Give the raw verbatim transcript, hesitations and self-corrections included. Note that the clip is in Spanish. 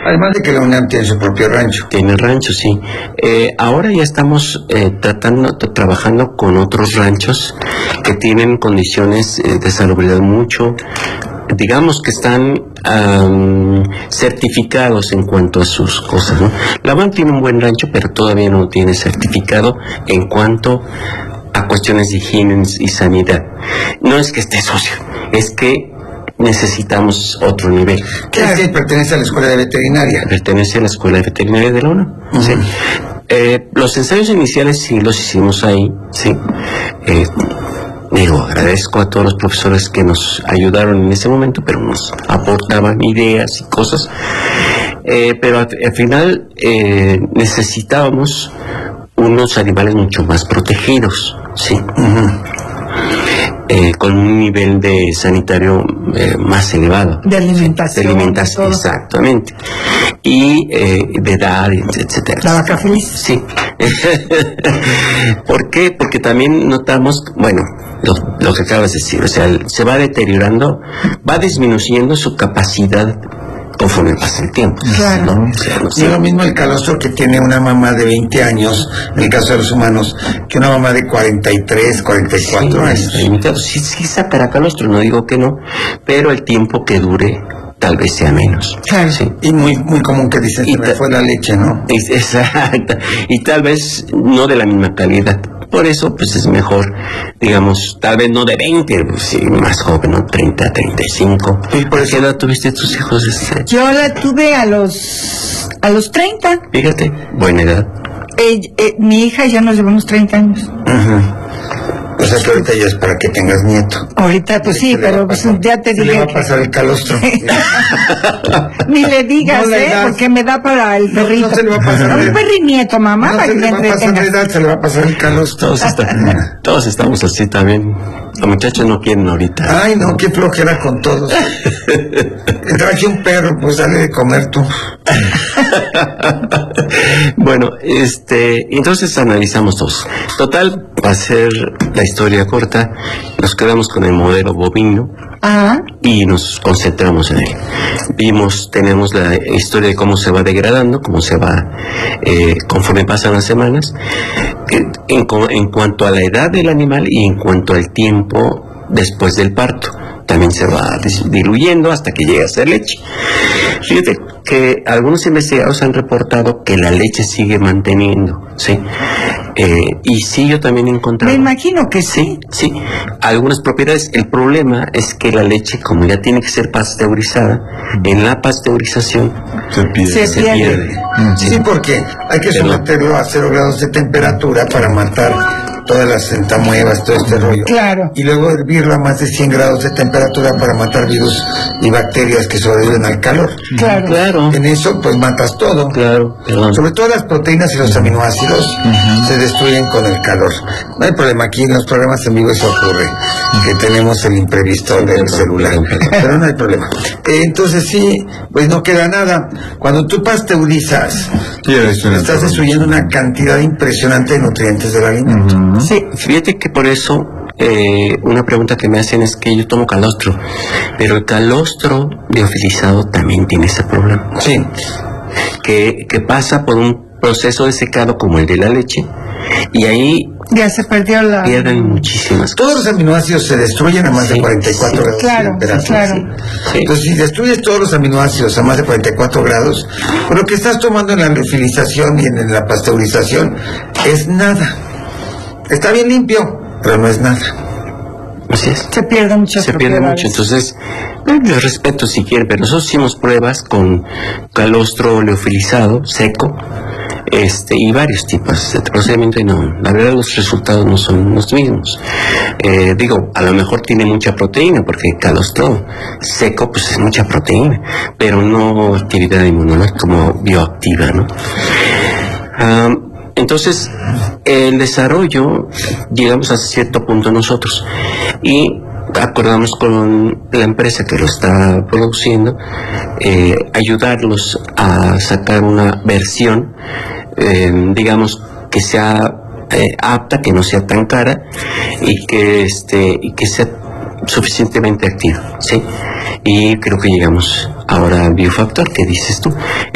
Además de que la UNAM tiene su propio rancho. Tiene rancho, sí. Eh, ahora ya estamos eh, tratando, t- trabajando con otros ranchos que tienen condiciones eh, de salubridad mucho, digamos que están um, certificados en cuanto a sus cosas, ¿no? La UNAM tiene un buen rancho, pero todavía no tiene certificado en cuanto a cuestiones de higiene y sanidad. No es que esté sucio, es que necesitamos otro nivel. ¿Qué es que pertenece a la escuela de veterinaria? Pertenece a la escuela de veterinaria de la UNAM. Uh-huh. Sí. Eh, los ensayos iniciales sí los hicimos ahí, sí. Eh, digo, agradezco a todos los profesores que nos ayudaron en ese momento, pero nos aportaban ideas y cosas. Eh, pero al, al final eh, necesitábamos unos animales mucho más protegidos, sí. Uh-huh. Eh, con un nivel de sanitario eh, más elevado. De alimentación. De alimentación, exactamente. Y eh, de edad, etcétera. La vaca feliz. Sí. ¿Por qué? Porque también notamos, bueno, lo, lo que acabas de decir, o sea, se va deteriorando, va disminuyendo su capacidad conforme pasa el tiempo. Claro. ¿No? O sea, no Y sé. es lo mismo el calostro que tiene una mamá de veinte años, en el caso de los humanos, que una mamá de cuarenta y tres, cuarenta y cuatro Sí, años. limitado. Sí, sí sacará calostro, no digo que no, pero el tiempo que dure tal vez sea menos. Claro. Sí. Y muy muy común que dicen, Y se me ta- fue la leche, ¿no? Es- Exacto. Y tal vez no de la misma calidad. Por eso, pues es mejor, digamos, tal vez no de veinte, pues, sí, más joven, ¿no? treinta, treinta y cinco. Y por eso- ¿Qué edad tuviste tus hijos? Este? Yo la tuve a los a los treinta. Fíjate, buena edad. Eh, eh, mi hija ya nos llevamos treinta años. Uh-huh. O sea que ahorita ya es para que tengas nieto. Ahorita, pues sí, Se le va pero a pues, pasar- ya te se dije le va a que- pasar el calostro. Ni le digas, No le ¿eh? das. Porque me da para el No, no perrito. se le va a pasar. Un perrinieto, mamá, No para se que le me va a pasar la entretengas. edad, se le va a pasar el calostro. Todos, está- todos estamos así también. Los muchachos no quieren ahorita. Ay, no, qué flojera con todos. Traje un perro, pues dale de comer tú. Bueno, este, entonces analizamos dos. Total, va a ser la historia corta. Nos quedamos con el modelo bovino Ah, y nos concentramos en él. Vimos, tenemos la historia de cómo se va degradando, cómo se va eh, conforme pasan las semanas, que en, co- en cuanto a la edad del animal y en cuanto al tiempo después del parto. También se va dis- diluyendo hasta que llega a ser leche. Fíjate que algunos investigadores han reportado que la leche sigue manteniendo, ¿sí? Eh, y sí, yo también he encontrado... me imagino que sí. Sí, sí, algunas propiedades. El problema es que la leche, como ya tiene que ser pasteurizada, en la pasteurización Se pierde. Se se pierde. pierde. Sí, porque hay que Pero- someterlo a cero grados de temperatura para matar todas las centamuevas, todo este rollo. Claro. Y luego hervirlo a más de cien grados de temperatura para matar virus y bacterias que sobreviven al calor. Claro. Claro, En eso, pues matas todo. claro, perdón. Sobre todo las proteínas y los aminoácidos se destruyen con el calor. No hay problema, aquí en los programas en vivo eso ocurre, que tenemos el imprevisto del celular, pero no hay problema. Eh, entonces sí, pues no queda nada. Cuando tú pasteurizas, estás destruyendo una cantidad impresionante de nutrientes del alimento. Sí, fíjate que por eso eh, una pregunta que me hacen es que yo tomo calostro, pero el calostro liofilizado también tiene ese problema. Sí, Que, que pasa por un proceso de secado como el de la leche y ahí Ya se perdió la... pierden muchísimas todos cosas. los aminoácidos se destruyen a más de Sí, cuarenta y cuatro sí, grados claro, de temperatura. claro. Sí. Entonces, si destruyes todos los aminoácidos a más de cuarenta y cuatro grados, pues lo que estás tomando en la liofilización y en la pasteurización es nada. Está bien limpio, pero no es nada. Así es. Se pierde mucho. Se pierde mucho, entonces eh, yo respeto si quieren, pero nosotros hicimos pruebas con calostro leofilizado, seco, este y varios tipos de procedimiento y no, la verdad los resultados no son los mismos. Eh, digo, a lo mejor tiene mucha proteína, porque calostro seco pues es mucha proteína, pero no actividad inmunológica como bioactiva, ¿no? Ah, entonces, el desarrollo, llegamos a cierto punto nosotros y acordamos con la empresa que lo está produciendo, eh, ayudarlos a sacar una versión, eh, digamos, que sea eh, apta, que no sea tan cara y que, este, y que sea suficientemente activa, ¿sí? Y creo que llegamos ahora al biofactor que dices tú.